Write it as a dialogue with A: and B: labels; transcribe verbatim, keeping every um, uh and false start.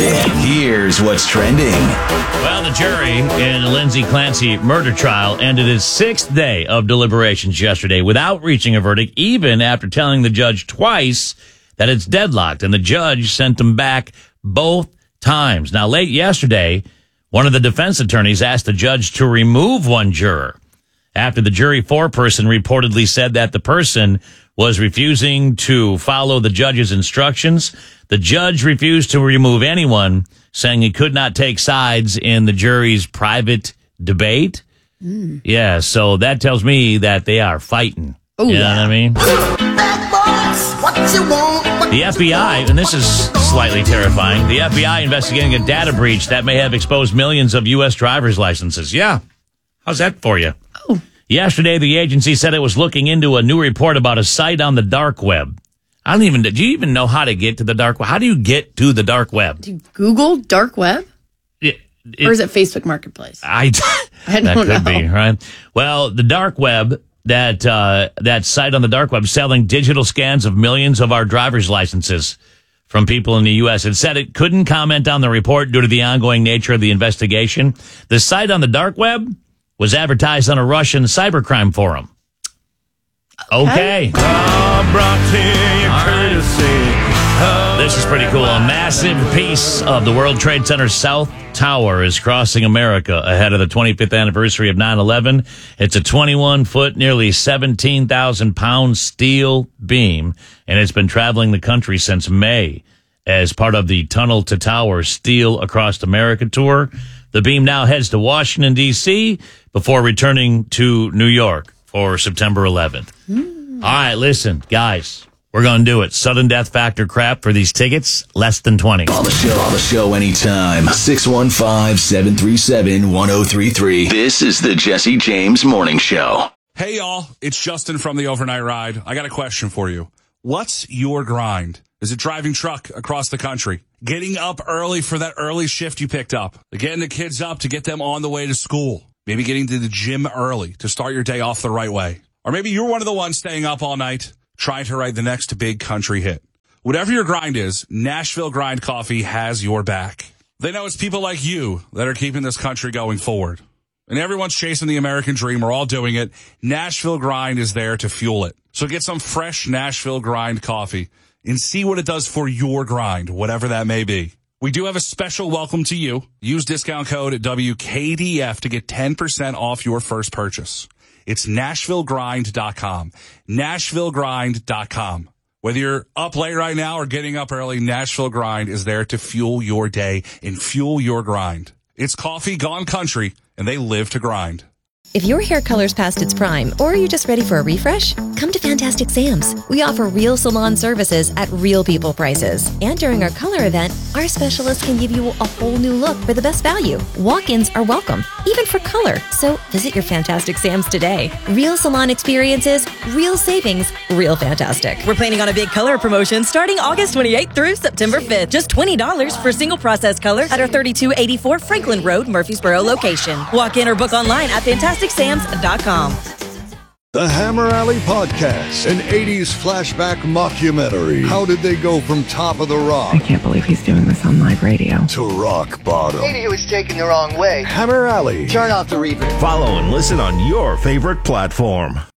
A: And here's what's trending.
B: Well, the jury in the Lindsay Clancy murder trial ended its sixth day of deliberations yesterday without reaching a verdict, even after telling the judge twice that it's deadlocked. And the judge sent them back both times. Now, late yesterday, one of the defense attorneys asked the judge to remove one juror after the jury foreperson reportedly said that the person was refusing to follow the judge's instructions. The judge refused to remove anyone, saying he could not take sides in the jury's private debate. Mm. Yeah, so that tells me that they are fighting.
C: Oh,
B: you know
C: yeah.
B: what I mean?
D: What you want, what
B: The F B I, and this is slightly terrifying, the F B I investigating a data breach that may have exposed millions of U S driver's licenses. Yeah. How's that for you?
C: Oh.
B: Yesterday, the agency said it was looking into a new report about a site on the dark web. I don't even, do you even know how to get to the dark web? How do you get to the dark web?
C: Do you Google dark web?
B: It, it,
C: or is it Facebook Marketplace?
B: I,
C: I
B: that
C: don't
B: could
C: know.
B: be, right? Well, the dark web, that, uh, that site on the dark web selling digital scans of millions of our driver's licenses from people in the U S. It said it couldn't comment on the report due to the ongoing nature of the investigation. The site on the dark web was advertised on a Russian cybercrime forum. Okay.
E: Oh, brought to you courtesy. Oh,
B: this is pretty cool. A massive piece of the World Trade Center South Tower is crossing America ahead of the twenty-fifth anniversary of nine eleven. It's a twenty-one foot, nearly seventeen thousand pound steel beam, and it's been traveling the country since May as part of the Tunnel to Tower Steel Across America tour. The beam now heads to Washington, D C before returning to New York for September eleventh. Mm. All right, listen, guys, we're going to do it. Sudden death factor crap for these tickets, less than twenty.
A: Call the show, call the show anytime. six one five, seven three seven, one oh three three. This is the Jesse James Morning Show.
E: Hey, y'all. It's Justin from the Overnight Ride. I got a question for you. What's your grind? Is it driving truck across the country? Getting up early for that early shift you picked up? Getting the kids up to get them on the way to school? Maybe getting to the gym early to start your day off the right way? Or maybe you're one of the ones staying up all night trying to write the next big country hit. Whatever your grind is, Nashville Grind Coffee has your back. They know it's people like you that are keeping this country going forward. And everyone's chasing the American dream. We're all doing it. Nashville Grind is there to fuel it. So get some fresh Nashville Grind coffee and see what it does for your grind, whatever that may be. We do have a special welcome to you. Use discount code W K D F to get ten percent off your first purchase. It's Nashville Grind dot com. Nashville Grind dot com. Whether you're up late right now or getting up early, Nashville Grind is there to fuel your day and fuel your grind. It's coffee gone country, and they live to grind.
F: If your hair color's past its prime, or are you just ready for a refresh? Come to Fantastic Sam's. We offer real salon services at real people prices. And during our color event, our specialists can give you a whole new look for the best value. Walk-ins are welcome, even for color. So visit your Fantastic Sam's today. Real salon experiences, real savings, real fantastic.
G: We're planning on a big color promotion starting August twenty-eighth through September fifth. Just twenty dollars for single process color at our thirty-two eighty-four Franklin Road, Murfreesboro location. Walk in or book online at fantastic sams dot com.
H: The Hammer Alley Podcast, an eighties flashback mockumentary. How did they go from top of the rock
I: I can't believe he's doing this on live radio.
H: to rock bottom?
D: Maybe he was taken the wrong way.
H: Hammer Alley.
D: Turn off the reverb.
J: Follow and listen on your favorite platform.